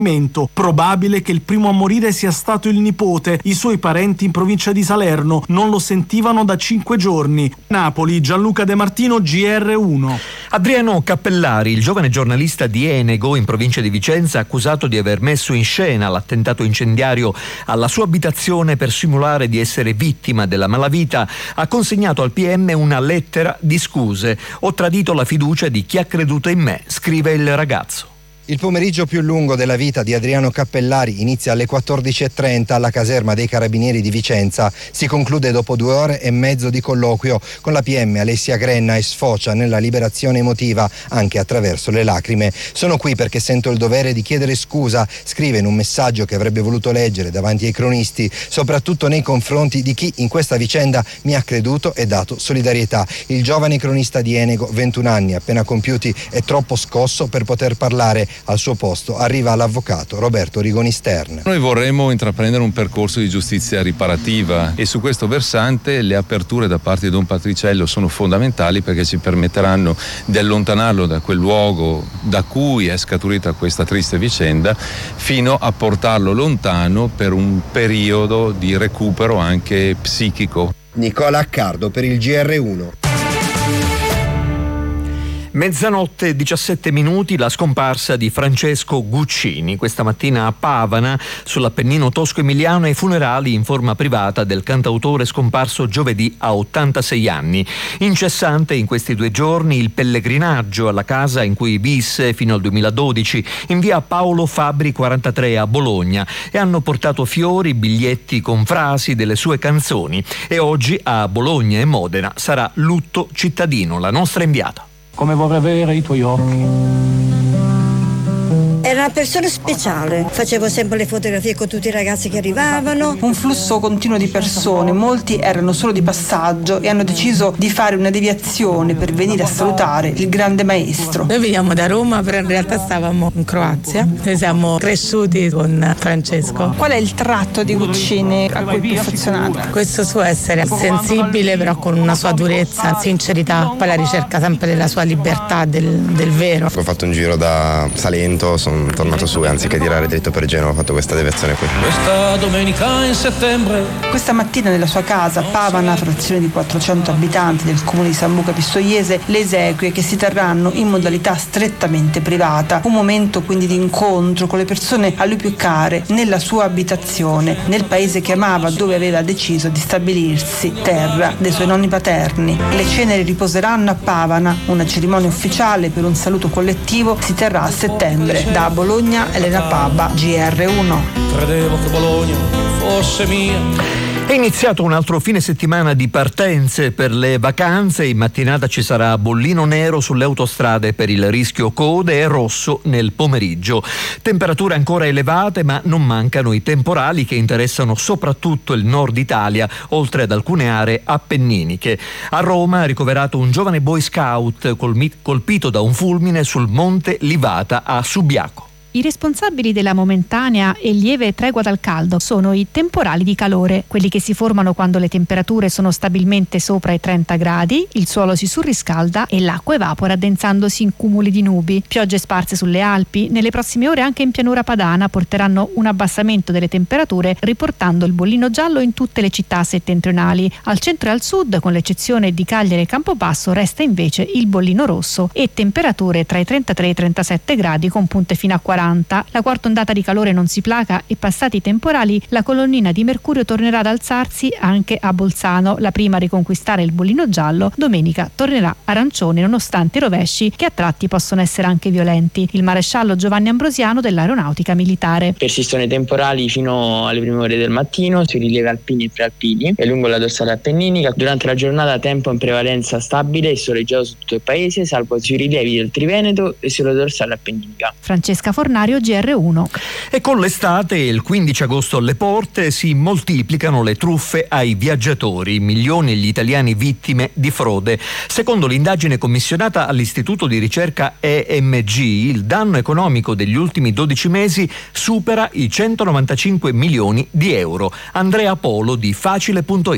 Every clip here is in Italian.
Probabile che il primo a morire sia stato il nipote. I suoi parenti in provincia di Salerno non lo sentivano da 5 giorni. Napoli, Gianluca De Martino, GR1. Adriano Cappellari, il giovane giornalista di Enego in provincia di Vicenza, accusato di aver messo in scena l'attentato incendiario alla sua abitazione per simulare di essere vittima della malavita, ha consegnato al PM una lettera di scuse. Ho tradito la fiducia di chi ha creduto in me, scrive il ragazzo. Il pomeriggio più lungo della vita di Adriano Cappellari inizia alle 14:30 alla caserma dei Carabinieri di Vicenza. Si conclude dopo 2 ore e mezzo di colloquio con la PM Alessia Grenna e sfocia nella liberazione emotiva anche attraverso le lacrime. Sono qui perché sento il dovere di chiedere scusa, scrive in un messaggio che avrebbe voluto leggere davanti ai cronisti, soprattutto nei confronti di chi in questa vicenda mi ha creduto e dato solidarietà. Il giovane cronista di Enego, 21 anni appena compiuti, è troppo scosso per poter parlare. Al suo posto arriva l'avvocato Roberto Rigoni Stern. Noi vorremmo intraprendere un percorso di giustizia riparativa e su questo versante le aperture da parte di Don Patriciello sono fondamentali perché ci permetteranno di allontanarlo da quel luogo da cui è scaturita questa triste vicenda fino a portarlo lontano per un periodo di recupero anche psichico. Nicola Accardo per il GR1. Mezzanotte 17 minuti, la scomparsa di Francesco Guccini. Questa mattina a Pavana, sull'Appennino tosco-emiliano, ai funerali in forma privata del cantautore scomparso giovedì a 86 anni. Incessante in questi 2 giorni il pellegrinaggio alla casa in cui visse fino al 2012, in via Paolo Fabbri 43 a Bologna, e hanno portato fiori, biglietti con frasi delle sue canzoni. E oggi a Bologna e Modena sarà lutto cittadino. La nostra inviata. Come vorrei avere i tuoi occhi. Era una persona speciale, facevo sempre le fotografie con tutti i ragazzi che arrivavano. Un flusso continuo di persone, molti erano solo di passaggio e hanno deciso di fare una deviazione per venire a salutare il grande maestro. Noi veniamo da Roma, però in realtà stavamo in Croazia. Noi siamo cresciuti con Francesco. Qual è il tratto di Guccini a cui più affezionata? Questo suo essere sensibile, però con una sua durezza, sincerità, poi la ricerca sempre della sua libertà, del vero. Ho fatto un giro da Salento, sono tornato su e anziché tirare dritto per Genova ho fatto questa deviazione qui. Questa domenica in settembre. Questa mattina nella sua casa, Pavana, frazione di 400 abitanti del comune di San Luca Pistoiese, le esequie che si terranno in modalità strettamente privata. Un momento quindi di incontro con le persone a lui più care, nella sua abitazione, nel paese che amava, dove aveva deciso di stabilirsi, terra dei suoi nonni paterni. Le ceneri riposeranno a Pavana. Una cerimonia ufficiale per un saluto collettivo si terrà a settembre. Da Bologna, Elena Paba, GR1. Credevo che Bologna fosse mia. È iniziato un altro fine settimana di partenze per le vacanze. In mattinata ci sarà bollino nero sulle autostrade per il rischio code e rosso nel pomeriggio. Temperature ancora elevate, ma non mancano i temporali che interessano soprattutto il nord Italia, oltre ad alcune aree appenniniche. A Roma è ricoverato un giovane boy scout colpito da un fulmine sul monte Livata a Subiaco. I responsabili della momentanea e lieve tregua dal caldo sono i temporali di calore, quelli che si formano quando le temperature sono stabilmente sopra i 30 gradi, il suolo si surriscalda e l'acqua evapora addensandosi in cumuli di nubi. Piogge sparse sulle Alpi, nelle prossime ore anche in pianura padana porteranno un abbassamento delle temperature, riportando il bollino giallo in tutte le città settentrionali. Al centro e al sud, con l'eccezione di Cagliari e Campobasso, resta invece il bollino rosso e temperature tra i 33 e i 37 gradi con punte fino a 40. La quarta ondata di calore non si placa e, passati i temporali, la colonnina di mercurio tornerà ad alzarsi anche a Bolzano. La prima a riconquistare il bollino giallo, domenica tornerà arancione nonostante i rovesci che a tratti possono essere anche violenti. Il maresciallo Giovanni Ambrosiano dell'Aeronautica Militare. Persistono i temporali fino alle prime ore del mattino sui rilievi alpini e prealpini e lungo la dorsale appenninica. Durante la giornata tempo in prevalenza stabile e soleggiato su tutto il paese, salvo sui rilievi del Triveneto e sulla dorsale appenninica. Francesca Fornario, GR1. E con l'estate, il 15 agosto alle porte, si moltiplicano le truffe ai viaggiatori, milioni gli italiani vittime di frode. Secondo l'indagine commissionata all'Istituto di Ricerca EMG, il danno economico degli ultimi 12 mesi supera i 195 milioni di euro. Andrea Polo di Facile.it.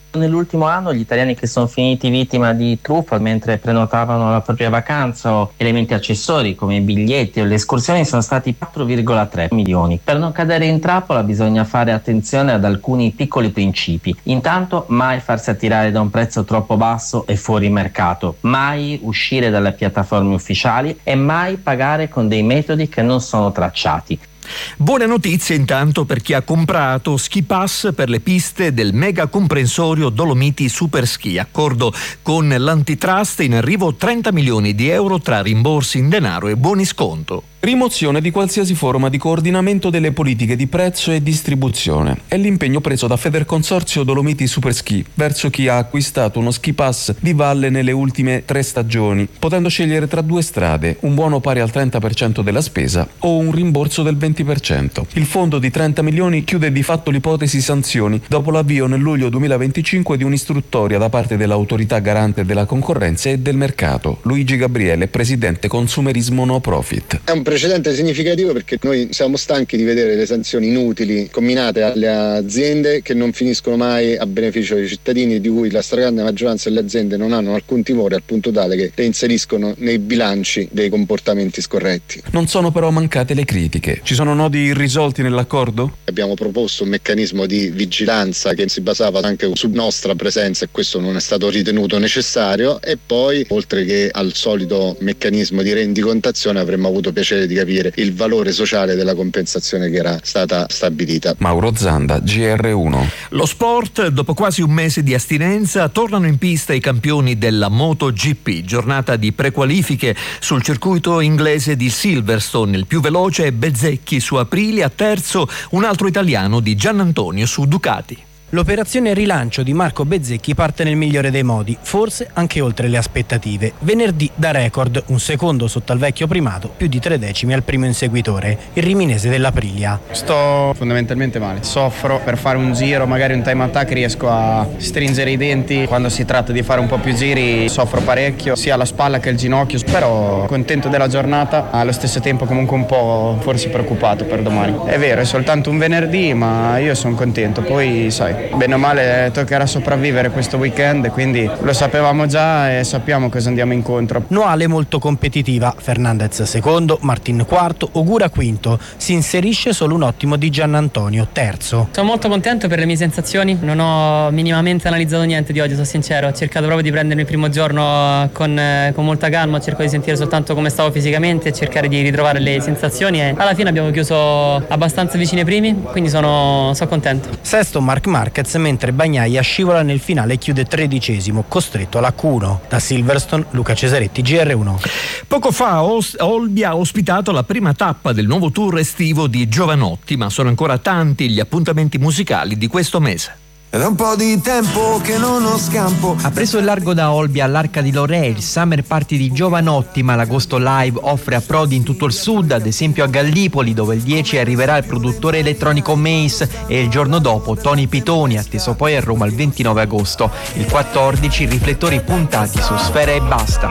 Nell'ultimo anno gli italiani che sono finiti vittima di truffa mentre prenotavano la propria vacanza o elementi accessori come i biglietti o le escursioni sono stati 4,3 milioni. Per non cadere in trappola bisogna fare attenzione ad alcuni piccoli principi. Intanto mai farsi attirare da un prezzo troppo basso e fuori mercato, mai uscire dalle piattaforme ufficiali e mai pagare con dei metodi che non sono tracciati. Buone notizie intanto per chi ha comprato ski pass per le piste del mega comprensorio Dolomiti Super Ski. Accordo con l'antitrust, in arrivo 30 milioni di euro tra rimborsi in denaro e buoni sconto. Rimozione di qualsiasi forma di coordinamento delle politiche di prezzo e distribuzione. È l'impegno preso da Federconsorzio Dolomiti Super Ski verso chi ha acquistato uno ski pass di valle nelle ultime 3 stagioni, potendo scegliere tra 2 strade, un buono pari al 30% della spesa o un rimborso del 20%. Il fondo di 30 milioni chiude di fatto l'ipotesi sanzioni dopo l'avvio nel luglio 2025 di un'istruttoria da parte dell'autorità garante della concorrenza e del mercato. Luigi Gabriele, presidente Consumerismo No Profit. È un precedente significativo perché noi siamo stanchi di vedere le sanzioni inutili comminate alle aziende che non finiscono mai a beneficio dei cittadini, di cui la stragrande maggioranza delle aziende non hanno alcun timore, al punto tale che le inseriscono nei bilanci dei comportamenti scorretti. Non sono però mancate le critiche. Ci sono nodi irrisolti nell'accordo? Abbiamo proposto un meccanismo di vigilanza che si basava anche su nostra presenza e questo non è stato ritenuto necessario, e poi oltre che al solito meccanismo di rendicontazione avremmo avuto piacere di capire il valore sociale della compensazione che era stata stabilita. Mauro Zanda, GR1. Lo sport, dopo quasi un mese di astinenza, tornano in pista i campioni della MotoGP. Giornata di prequalifiche sul circuito inglese di Silverstone. Il più veloce è Bezzecchi su Aprilia, terzo un altro italiano di Giannantonio su Ducati. L'operazione rilancio di Marco Bezzecchi parte nel migliore dei modi, forse anche oltre le aspettative. Venerdì da record, un secondo sotto al vecchio primato, più di 3 decimi al primo inseguitore, il riminese dell'Aprilia. Sto fondamentalmente male, soffro per fare un giro, magari un time attack riesco a stringere i denti, quando si tratta di fare un po' più giri soffro parecchio, sia la spalla che il ginocchio, però contento della giornata, allo stesso tempo comunque un po' forse preoccupato per domani. È vero, è soltanto un venerdì, ma io sono contento, poi sai, bene o male toccherà sopravvivere questo weekend, quindi lo sapevamo già e sappiamo cosa andiamo incontro. Noale molto competitiva, Fernandez secondo, Martin quarto, Ogura quinto. Si inserisce solo un ottimo di Giannantonio, terzo. Sono molto contento per le mie sensazioni, non ho minimamente analizzato niente di oggi, sono sincero, ho cercato proprio di prendermi il primo giorno con molta calma, cerco di sentire soltanto come stavo fisicamente e cercare di ritrovare le sensazioni, e alla fine abbiamo chiuso abbastanza vicini ai primi, quindi sono contento. Sesto Marc Marquez, mentre Bagnaia scivola nel finale e chiude 13°, costretto all'H1. Da Silverstone, Luca Cesaretti, GR1. Poco fa Olbia ha ospitato la prima tappa del nuovo tour estivo di Giovanotti, ma sono ancora tanti gli appuntamenti musicali di questo mese. È da un po' di tempo che non ho scampo. Ha preso il largo da Olbia all'Arca di Lorè il Summer Party di Giovanotti, ma l'agosto live offre approdi in tutto il sud, ad esempio a Gallipoli, dove il 10 arriverà il produttore elettronico Mace e il giorno dopo Tony Pitoni, atteso poi a Roma il 29 agosto. Il 14 riflettori puntati su Sfera e Basta.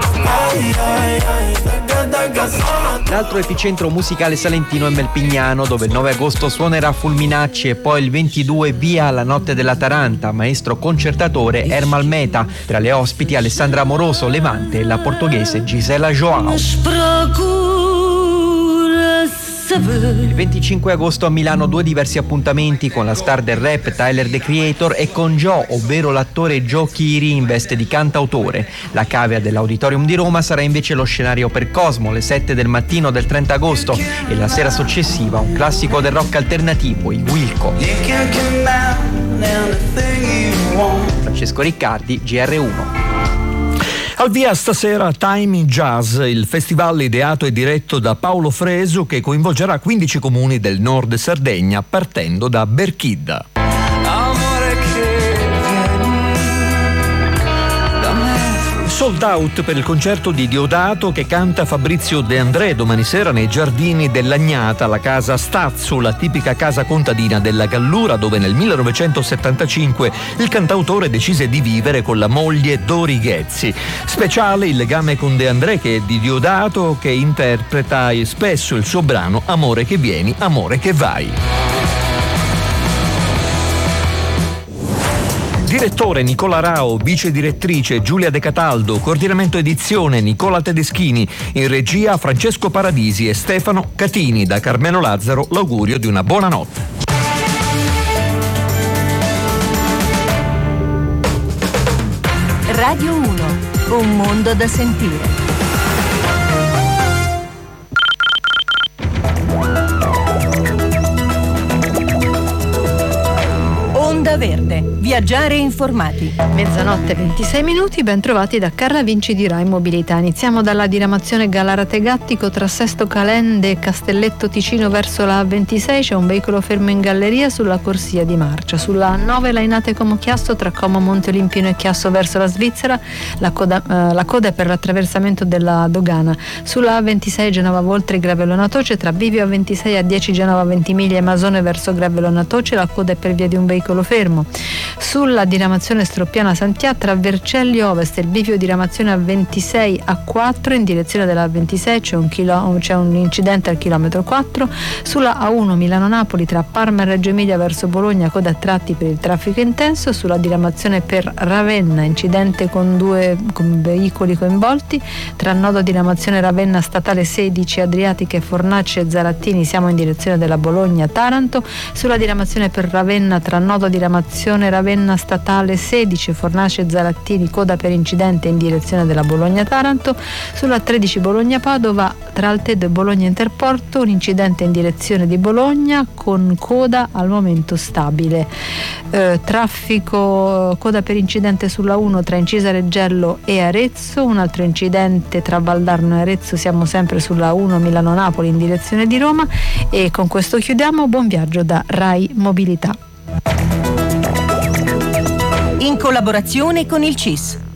L'altro epicentro musicale salentino è Melpignano, dove il 9 agosto suonerà Fulminacci e poi il 22 via alla Notte della Taranta, maestro concertatore Ermal Meta. Tra le ospiti Alessandra Amoroso, Levante e la portoghese Gisela Joao. Il 25 agosto a Milano 2 diversi appuntamenti con la star del rap Tyler The Creator e con Joe, ovvero l'attore Joe Chiri in veste di cantautore. La cavea dell'Auditorium di Roma sarà invece lo scenario per Cosmo, le 7 del mattino del 30 agosto, e la sera successiva un classico del rock alternativo, i Wilco. Francesco Riccardi, GR1. Al via stasera Time in Jazz, il festival ideato e diretto da Paolo Fresu, che coinvolgerà 15 comuni del nord Sardegna partendo da Berchidda. Sold out per il concerto di Diodato che canta Fabrizio De André domani sera nei giardini dell'Agnata, la casa Stazzo, la tipica casa contadina della Gallura, dove nel 1975 il cantautore decise di vivere con la moglie Dori Ghezzi. Speciale il legame con De André, che è di Diodato, che interpreta spesso il suo brano Amore che vieni, amore che vai. Direttore Nicola Rao, vice direttrice Giulia De Cataldo, coordinamento edizione Nicola Tedeschini, in regia Francesco Paradisi e Stefano Catini. Da Carmelo Lazzaro l'augurio di una buona notte. Radio 1, un mondo da sentire. Onda Verde, viaggiare informati. Mezzanotte 26 minuti, ben trovati da Carla Vinci di Rai Mobilità. Iniziamo dalla diramazione Galarate-Gattico tra Sesto Calende e Castelletto Ticino verso la A26. C'è un veicolo fermo in galleria sulla corsia di marcia. Sulla A9 Lainate Como Chiasso tra Como Monte Olimpino e Chiasso verso la Svizzera. La coda è per l'attraversamento della dogana. Sulla A26 Genova Voltri Gravellona Toce tra Bivio A26 a 10 Genova Ventimiglia e Masone verso Gravellona Toce. La coda è per via di un veicolo fermo. Sulla diramazione Stroppiana Santià tra Vercelli Ovest e il bivio diramazione A26 a 4 in direzione della A26 c'è un incidente al chilometro 4. Sulla A1 Milano-Napoli tra Parma e Reggio Emilia verso Bologna, coda a tratti per il traffico intenso. Sulla diramazione per Ravenna, incidente con veicoli coinvolti tra nodo diramazione Ravenna statale 16 Adriatiche Fornace e Zarattini, siamo in direzione della Bologna-Taranto. Sulla diramazione per Ravenna tra nodo diramazione Ravenna statale 16 Fornace e Zarattini, coda per incidente in direzione della Bologna-Taranto. Sulla 13 Bologna-Padova tra Altedo e Bologna Interporto, un incidente in direzione di Bologna con coda al momento stabile. Traffico, coda per incidente sulla 1 tra Incisa Reggello e Arezzo, un altro incidente tra Valdarno e Arezzo, siamo sempre sulla 1 Milano-Napoli in direzione di Roma. E con questo chiudiamo. Buon viaggio da Rai Mobilità. In collaborazione con il CIS.